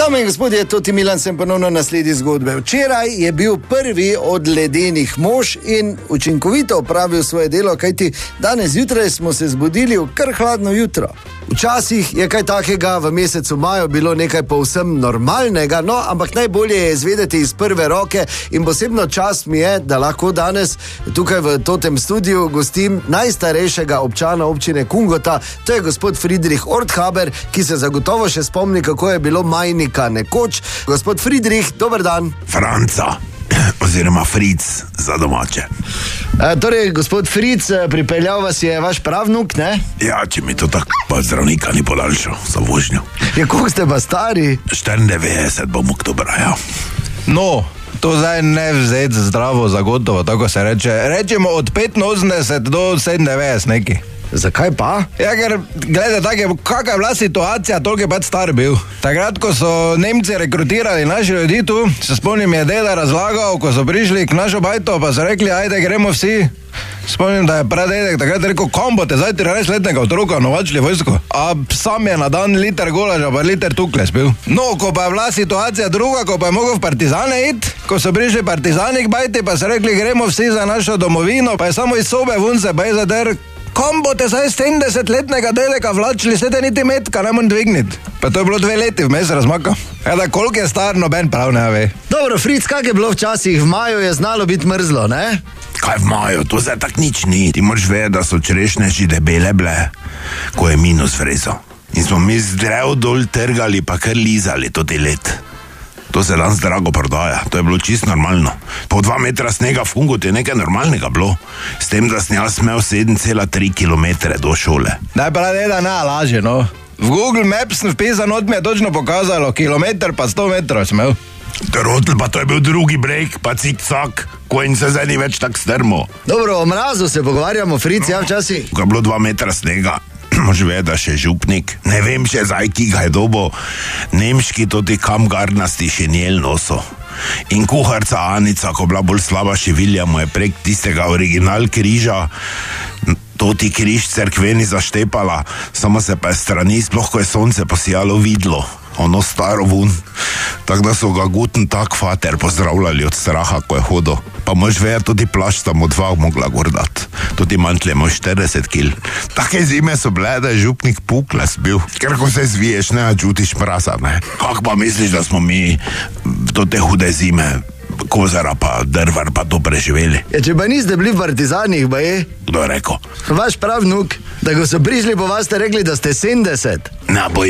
Dame in gospodje, Toti Milan sem ponovno na sledi zgodbe. Včeraj je bil prvi od ledenih mož in učinkovito opravil svoje delo, kajti danes zjutraj smo se zbudili v kar hladno jutro. Včasih je kaj takega v mesecu maju bilo nekaj povsem normalnega, no, ampak najbolje je izvedeti iz prve roke in posebno čast mi je, da lahko danes tukaj v Totem studiu gostim najstarejšega občana občine Kungota, to je gospod Friedrich Orthaber, ki se zagotovo še spomni, kako je bilo majnika nekoč. Gospod Friedrich, dober dan. Franca, oziroma Fritz za domače. Torej, gospod Fritz, pripeljal vas je vaš pravnuk, ne? Ja, če mi to tako pa zdravnika ni podaljšal za vožnjo. Ja, koliko ste pa stari? 94 bom oktobra, ja. No, to zdaj ne vzeti zdravo za gotovo, tako se reče. Rečemo od 85 do 97 neki. Zakaj pa? Ja, ker, gledaj, kakva je bila situacija, toliko je pač star bil. Takrat, ko so Nemci rekrutirali naši ljudi tu, se spomnim, je deda razlagal, ko so prišli k našo bajto, pa so rekli, ajde, gremo vsi. Spomnim, da je pradedek takrat rekel, kom boste zdaj 13-letnega otroka novačili vojsko? A sam je na dan liter golaža, pa liter tukle spil. No, ko pa je bila situacija druga, ko pa je mogel v partizane iti, ko so prišli partizani k bajti, pa so rekli, gremo vsi za našo domovino, pa je samo iz sobe vun se pa je zader. Kom boste zdaj 70-letnega dedeka vlačili, se te niti metka ne morem dvigniti. Pa to je bilo 2 leti vmes razmaka. Ja, da koliko je star, noben prav ne ve. Dobro, Fritz, kak je bilo včasih? V maju je znalo biti mrzlo, ne? Kaj v maju, to zdaj tak nič ni. Ti moraš vedeti, da so čerešnje debele bile, ko je minus vrezo. In smo mi z drev dol trgali, pa kar lizali toti let. To se danes drago prodaja, to je bilo čisto normalno. Po 2 metra snega v Kungotu je nekaj normalnega bilo. S tem, da sem jaz smel 7,3 kilometre do šole. Daj pa deda, ne laže, no. V Google Maps sem vpisan, od mi je točno pokazalo, kilometer pa 100 metrov smel. Trotl, pa to je bil drugi breg, pa cik-cak, ko in se zdaj ni več tak strmo. Dobro, o mrazu se pogovarjamo, Fritz, ja, včasih. Ko je bilo 2 metra snega, mož ve, da še župnik, ne vem še zdaj, ki ga je dobo, nemški toti kamgarnasti šinjel noso. In kuharca Anica, ko bila bolj slaba šivilja, mu je prek tistega original križa, toti križ cerkveni zaštepala, samo se pa je strani, sploh ko je sonce posijalo, vidlo, ono staro vun. Tako da so ga guten tak fater pozdravljali od straha, ko je hodil. Pa mož ve, tudi plašč tam od 2 mogla gordat. Tudi mantlje imel 40 kil. Take zime so bile, da je župnik pukles bil. Ker ko se zviješ, ne čutiš mraza, ne. Kako pa misliš, da smo mi do te hude zime Kozara pa Drvar pa to preživeli? Ja, če pa niste bili v partizanih, ba je? Kdo je rekel? Vaš pravnuk, da ko so prišli po vas, ste rekli, da ste 70. Na boj.